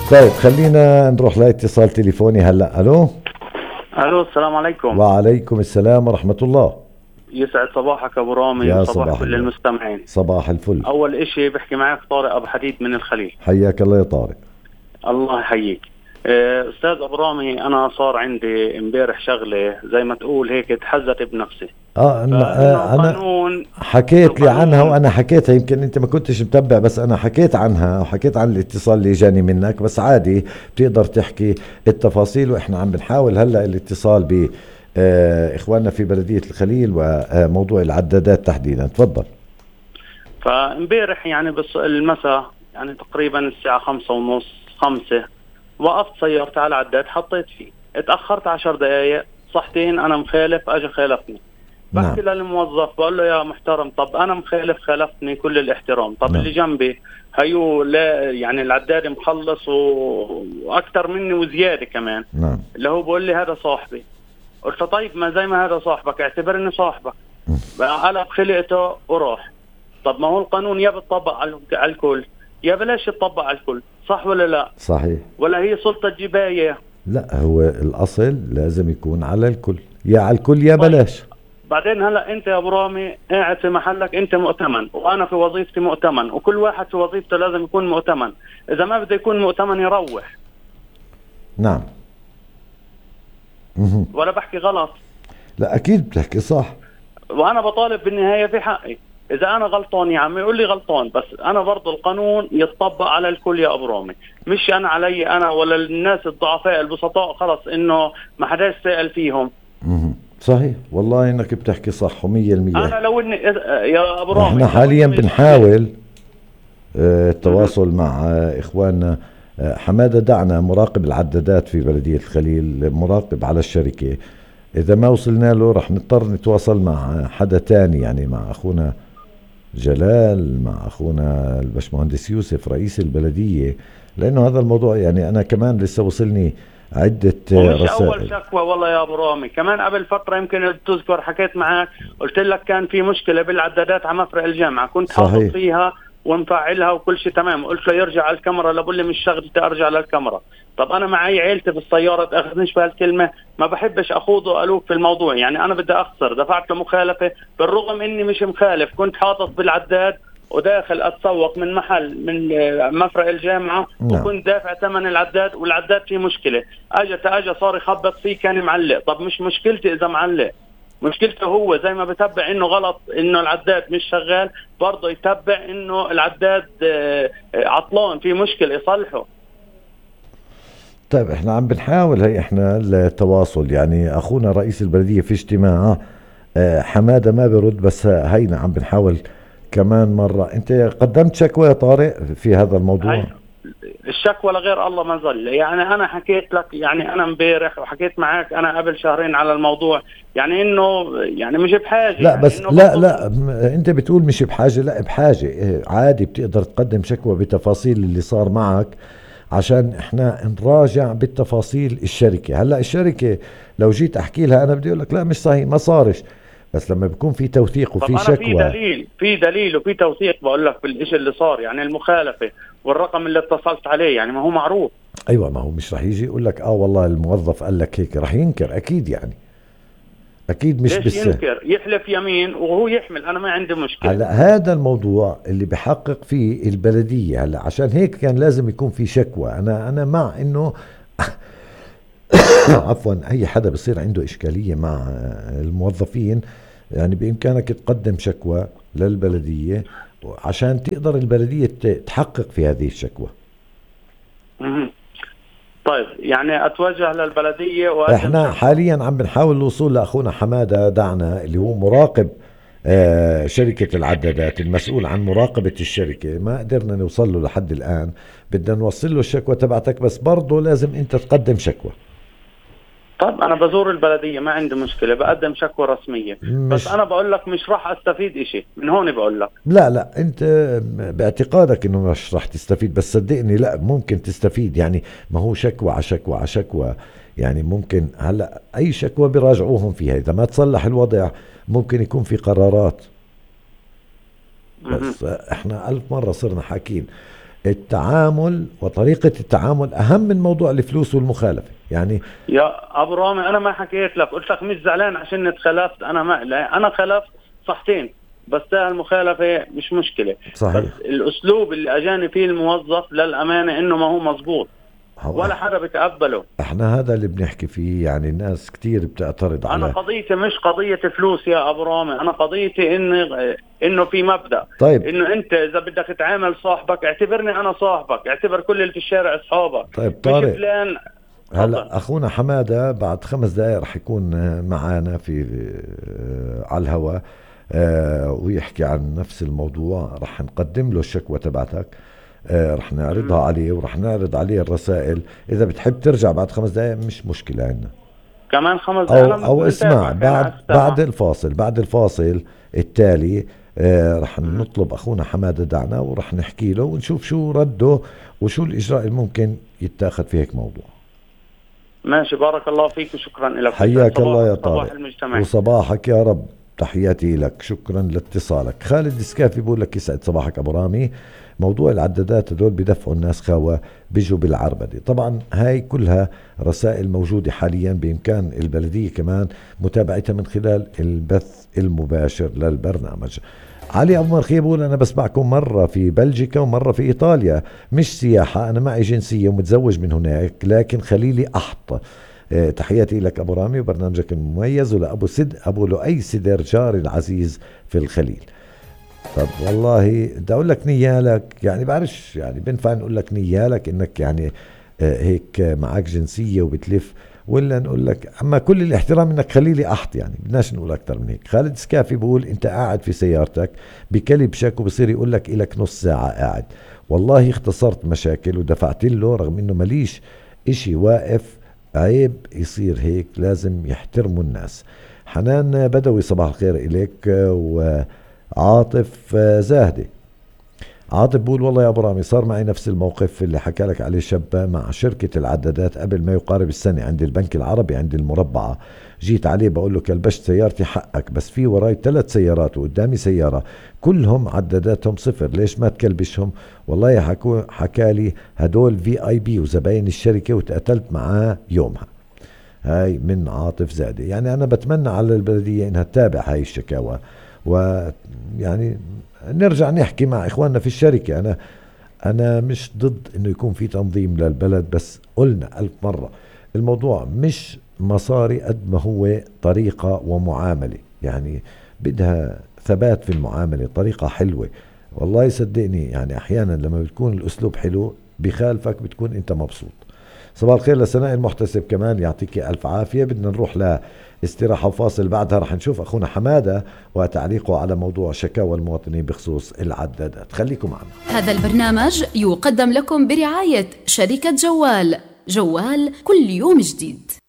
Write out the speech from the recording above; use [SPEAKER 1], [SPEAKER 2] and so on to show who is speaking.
[SPEAKER 1] طيب خلينا نروح لاتصال تليفوني هلا. الو.
[SPEAKER 2] الو، السلام عليكم.
[SPEAKER 1] وعليكم السلام ورحمة الله.
[SPEAKER 2] يسعد صباحك ابو رامي
[SPEAKER 1] يا
[SPEAKER 2] وصباح
[SPEAKER 1] صباح
[SPEAKER 2] كل
[SPEAKER 1] النور.
[SPEAKER 2] المستمعين.
[SPEAKER 1] صباح الفل.
[SPEAKER 2] اول اشي بحكي معك طارق ابو حديد من الخليل.
[SPEAKER 1] حياك الله يا طارق.
[SPEAKER 2] الله يحييك. استاذ ابو رامي، انا صار عندي امبارح شغله زي ما تقول هيك تحزت بنفسي. فانه
[SPEAKER 1] انا
[SPEAKER 2] قانون
[SPEAKER 1] حكيت لي عنها،
[SPEAKER 2] القانون
[SPEAKER 1] وانا حكيتها، يمكن انت ما كنتش متبع، بس انا حكيت عنها وحكيت عن الاتصال اللي جاني منك، بس عادي بتقدر تحكي التفاصيل. واحنا عم بنحاول هلا الاتصال ب اخواننا في بلدية الخليل وموضوع العدادات تحديدا. تفضل.
[SPEAKER 2] فامبارح يعني بس المساء، يعني تقريبا الساعه 5:30 5، وقفت سيارتي على العداد حطيت فيه، اتاخرت 10 دقائق، صحتين انا مخالف، اجى خالفني.
[SPEAKER 1] نعم.
[SPEAKER 2] بحكي للموظف بقول له يا محترم، طب انا مخالف خالفتني كل الاحترام، طب
[SPEAKER 1] نعم.
[SPEAKER 2] اللي جنبي هيو لا يعني العداد مخلص واكثر مني وزياده كمان.
[SPEAKER 1] نعم.
[SPEAKER 2] اللي هو بقول لي هذا صاحبي. قلت له طيب ما زي ما هذا صاحبك اعتبرني صاحبك. بقى قلب خلقته وراح. طب ما هو القانون يا بتطبق على الكل يا بلاش يطبق على الكل، صح ولا لا؟
[SPEAKER 1] صحيح.
[SPEAKER 2] ولا هي سلطة جباية؟
[SPEAKER 1] لا، هو الاصل لازم يكون على الكل، يا على الكل يا
[SPEAKER 2] طيب
[SPEAKER 1] بلاش.
[SPEAKER 2] بعدين هلا انت يا ابو رامي قاعد في محلك، انت مؤتمن وانا في وظيفتي مؤتمن، وكل واحد في وظيفته لازم يكون مؤتمن. اذا ما بده يكون مؤتمن يروح.
[SPEAKER 1] نعم. مهم.
[SPEAKER 2] ولا بحكي غلط؟
[SPEAKER 1] لا اكيد بتحكي صح.
[SPEAKER 2] وانا بطالب بالنهاية في حقي. اذا انا غلطان يا عمي يقول لي غلطان، بس انا برضه القانون يتطبق على الكل يا ابو رامي، مش انا علي انا ولا الناس الضعفاء البسطاء خلص انه ما حداش سائل فيهم.
[SPEAKER 1] مهم. صحيح، والله انك بتحكي صح 100%.
[SPEAKER 2] انا لو اني يا ابو رامي
[SPEAKER 1] احنا
[SPEAKER 2] لو
[SPEAKER 1] حاليا
[SPEAKER 2] انه
[SPEAKER 1] بنحاول التواصل مع اخواننا. حمادة دعنا مراقب العدادات في بلدية الخليل، مراقب على الشركة. اذا ما وصلنا له رح نضطر نتواصل مع حدا تاني، يعني مع اخونا جلال، مع اخونا البشمهندس يوسف رئيس البلدية، لانه هذا الموضوع يعني انا كمان لسه وصلني عدة
[SPEAKER 2] ومش اول
[SPEAKER 1] رسائل.
[SPEAKER 2] شكوى والله يا ابو رامي، كمان قبل فتره يمكن تذكر حكيت معك قلت لك كان في مشكله بالعدادات على مفرق الجامعه، كنت حاطط
[SPEAKER 1] صحيح.
[SPEAKER 2] فيها ومفعلها وكل شيء تمام، قلت له يرجع على الكاميرا، لا بقول لي مش شغلتي ارجع للكاميرا. طب انا معي عيلتي بالسياره، تاخذنيش بهالكلمه، ما بحبش اخوض والوف في الموضوع، يعني انا بدي اخسر، دفعت له مخالفه بالرغم اني مش مخالف، كنت حاطط بالعداد وداخل اتسوق من محل من مفرق الجامعه،
[SPEAKER 1] نعم.
[SPEAKER 2] وكنت دافع ثمن العداد والعداد فيه مشكله. اجى صار يخبط فيه كان معلق. طب مش مشكلتي اذا معلق، مشكلته هو زي ما بتبع انه غلط انه العداد مش شغال، برضه يتبع انه العداد عطلان في مشكله يصلحه.
[SPEAKER 1] طيب احنا عم بنحاول، هي احنا التواصل، يعني اخونا رئيس البلدية في اجتماع، حمادة ما برد، بس هينا عم بنحاول كمان مرة. انت قدمت شكوى يا طارق في هذا الموضوع؟
[SPEAKER 2] هاي الشكوى لغير الله ما زل، يعني انا حكيت لك، يعني انا امبارح وحكيت معك انا قبل شهرين على الموضوع، يعني انه يعني مش بحاجه،
[SPEAKER 1] لا
[SPEAKER 2] يعني
[SPEAKER 1] بس
[SPEAKER 2] انه
[SPEAKER 1] لا
[SPEAKER 2] بطلب
[SPEAKER 1] لا انت بتقول مش بحاجة، لا بحاجة. عادي بتقدر تقدم شكوى بتفاصيل اللي صار معك، عشان احنا نراجع بالتفاصيل الشركة. هلا الشركة لو جيت احكي لها انا بدي اقول لك لا مش صحيح ما صارش، بس لما بيكون في توثيق
[SPEAKER 2] طب
[SPEAKER 1] وفي
[SPEAKER 2] انا في
[SPEAKER 1] شكوى.
[SPEAKER 2] دليل، في دليل وفي توثيق بقول لك بالشيء اللي صار، يعني المخالفه والرقم اللي اتصلت عليه يعني ما هو معروف.
[SPEAKER 1] ايوه، ما هو مش رح يجي يقول لك اه والله الموظف قال لك هيك، رح ينكر اكيد، يعني اكيد مش
[SPEAKER 2] ليش
[SPEAKER 1] بس.
[SPEAKER 2] ينكر؟ يحلف يمين وهو يحمل، انا ما عندي مشكله.
[SPEAKER 1] هلا هذا الموضوع اللي بحقق فيه البلدية، هلا عشان هيك كان لازم يكون في شكوى. انا مع انه عفوا اي حدا بصير عنده اشكالية مع الموظفين، يعني بامكانك تقدم شكوى للبلدية عشان تقدر البلدية تحقق في هذه الشكوى.
[SPEAKER 2] مهم. طيب يعني اتوجه للبلديه واقدم
[SPEAKER 1] احنا
[SPEAKER 2] شكوى.
[SPEAKER 1] حاليا عم بنحاول الوصول لاخونا حمادة دعنا، اللي هو مراقب شركة العدادات، المسؤول عن مراقبة الشركة. ما قدرنا نوصل له لحد الآن، بدنا نوصل له الشكوى تبعتك، بس برضه لازم انت تقدم شكوى.
[SPEAKER 2] طب انا بزور البلديه ما عندي مشكله، بقدم شكوى رسميه، بس
[SPEAKER 1] مش
[SPEAKER 2] انا بقول لك مش راح استفيد اشي من هون، بقول لك.
[SPEAKER 1] لا لا، انت باعتقادك انه مش راح تستفيد، بس صدقني لا ممكن تستفيد. يعني ما هو شكوى على شكوى على شكوى، يعني ممكن هلا اي شكوى بيراجعوهم فيها، اذا ما تصلح الوضع ممكن يكون في قرارات.
[SPEAKER 2] مهم.
[SPEAKER 1] بس احنا 1000 مرة صرنا حاكين. التعامل وطريقة التعامل أهم من موضوع الفلوس والمخالفة. يعني
[SPEAKER 2] يا ابو رامي انا ما حكيت لك، قلت لك مش زعلان عشان اتخلفت، انا ما لا انا خلفت صحتين بس المخالفة مش مشكلة.
[SPEAKER 1] صحيح.
[SPEAKER 2] بس الاسلوب اللي اجاني فيه الموظف للامانة انه ما هو مزبوط ولا حدا بيتقبله.
[SPEAKER 1] احنا هذا اللي بنحكي فيه، يعني الناس كتير بتعترض
[SPEAKER 2] انا
[SPEAKER 1] على.
[SPEAKER 2] قضيتي مش قضية فلوس يا ابو رامي، انا قضيتي انه في مبدأ.
[SPEAKER 1] طيب
[SPEAKER 2] انه انت اذا بدك تعامل صاحبك اعتبرني انا صاحبك، اعتبر كل اللي في الشارع اصحابك.
[SPEAKER 1] طيب
[SPEAKER 2] مش
[SPEAKER 1] طارق،
[SPEAKER 2] فلان.
[SPEAKER 1] هلا اخونا حمادة بعد 5 دقائق رح يكون معنا في على الهواء ويحكي عن نفس الموضوع. رح نقدم له الشكوى تبعتك، رح نعرضها عليه ورح نعرض عليه الرسائل. اذا بتحب ترجع بعد 5 دقائق مش مشكلة عندنا.
[SPEAKER 2] كمان 5 دقائق
[SPEAKER 1] او اسمع بعد الفاصل التالي رح نطلب اخونا حمادة دعنا ورح نحكي له ونشوف شو رده وشو الاجراء الممكن يتاخذ في هيك موضوع.
[SPEAKER 2] ماشي، بارك الله فيك وشكرا لك.
[SPEAKER 1] حياك الله يا طارق،
[SPEAKER 2] المجتمع.
[SPEAKER 1] وصباحك يا رب. تحياتي لك، شكرا لاتصالك. خالد السكافي بيقول لك يسعد صباحك ابو رامي. موضوع العدادات هدول بدفعوا الناس خاوة بيجوا بالعربدة. طبعا هاي كلها رسائل موجودة حاليا، بإمكان البلدية كمان متابعتها من خلال البث المباشر للبرنامج. علي أبو مرخية بقول أنا بسمعكم مرة في بلجيكا ومرة في إيطاليا، مش سياحة، أنا معي جنسية ومتزوج من هناك لكن خليلي أحط. تحياتي لك أبو رامي وبرنامجك المميز، أبو لؤي سدر جاري العزيز في الخليل. طب والله بدي أقول لك نيالك، يعني بعرفش يعني بنفع نقول لك نيالك إنك يعني هيك معك جنسية وبتلف، ولا نقول لك اما كل الاحترام انك خليلي احط، يعني بدناش نقول اكتر من هيك. خالد سكافي بقول انت قاعد في سيارتك بكلب شك وبصير يقول لك إلك نص ساعة قاعد. والله اختصرت مشاكل ودفعت له رغم انه ماليش اشي واقف. عيب يصير هيك، لازم يحترموا الناس. حنان بدوي صباح الخير إليك. وعاطف زاهدي، عاطف بقول والله يا ابو رامي صار معي نفس الموقف اللي حكى لك عليه شاب مع شركة العدادات قبل ما يقارب السنة عند البنك العربي عند المربعة. جيت عليه بقول له كلبشت سيارتي حقك، بس في وراي 3 سيارات وقدامي سيارة كلهم عداداتهم 0، ليش ما تكلبشهم؟ والله حكالي هدول VIP وزباين الشركة وتقتلت معاه يومها. هاي من عاطف زادي. يعني أنا بتمنى على البلدية إنها تتابع هاي الشكاوى، ويعني نرجع نحكي مع إخواننا في الشركة. أنا مش ضد إنه يكون في تنظيم للبلد، بس قلنا 1000 مرة الموضوع مش مصاري قد ما هو طريقة ومعاملة، يعني بدها ثبات في المعاملة، طريقة حلوة. والله صدقني يعني أحيانا لما بتكون الأسلوب حلو بخالفك بتكون أنت مبسوط. صباح الخير لسناء المحتسب كمان، يعطيك ألف عافية. بدنا نروح لاستراحة وفاصل، بعدها رح نشوف أخونا حمادة وتعليقه على موضوع شكاوى المواطنين بخصوص العدادات. خليكم معنا.
[SPEAKER 3] هذا البرنامج يقدم لكم برعاية شركة جوال كل يوم جديد.